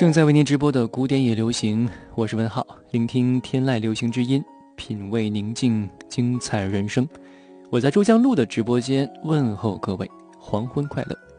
正在为您直播的古典也流行，我是文浩，聆听天籁流行之音，品味宁静，精彩人生。我在珠江路的直播间问候各位，黄昏快乐。